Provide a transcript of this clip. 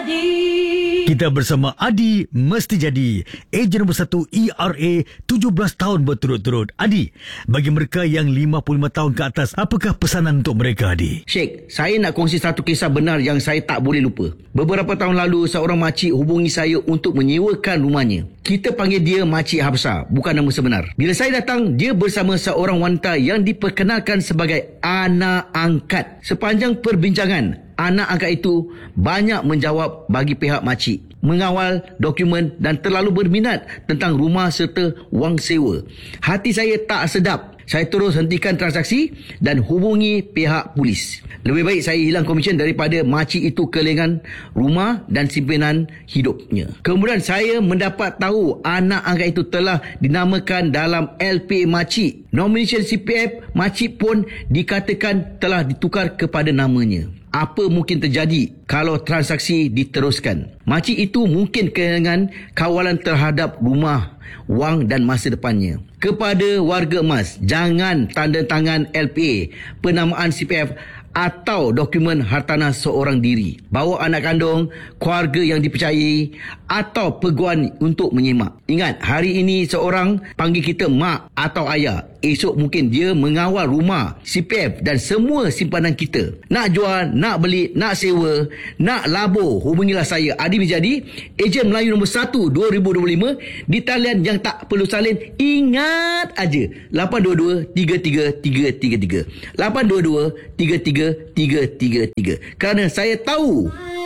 Kita bersama Adi Mesti Jadi, ejen nombor 1 ERA 17 tahun berturut-turut. Adi, bagi mereka yang 55 tahun ke atas, apakah pesanan untuk mereka, Adi? Sheikh, saya nak kongsi satu kisah benar yang saya tak boleh lupa. Beberapa tahun lalu, seorang makcik hubungi saya untuk menyewakan rumahnya. Kita panggil dia Makcik Hafsah, bukan nama sebenar. Bila saya datang, dia bersama seorang wanita yang diperkenalkan sebagai anak angkat. Sepanjang perbincangan, anak angkat itu banyak menjawab bagi pihak makcik, mengawal dokumen dan terlalu berminat tentang rumah serta wang sewa. Hati saya tak sedap. Saya terus hentikan transaksi dan hubungi pihak polis. Lebih baik saya hilang komisen daripada makcik itu kehilangan rumah dan simpanan hidupnya. Kemudian saya mendapat tahu anak angkat itu telah dinamakan dalam LPA makcik. Nomination CPF makcik pun dikatakan telah ditukar kepada namanya. Apa mungkin terjadi kalau transaksi diteruskan? Makcik itu mungkin kehilangan kawalan terhadap rumah, wang dan masa depannya. Kepada warga emas, jangan tanda tangan LPA, penamaan CPF atau dokumen hartanah seorang diri. Bawa anak kandung, keluarga yang dipercayai atau peguam untuk menyemak. Ingat, hari ini seorang panggil kita mak atau ayah. Esok mungkin dia mengawal rumah, CPF dan semua simpanan kita. Nak jual, nak beli, nak sewa, nak labur, hubungilah saya Adi Mijadi, ejen Melayu nombor 1 2025 di talian yang tak perlu salin. Ingat aja 822-33333 822-33333. Kerana saya tahu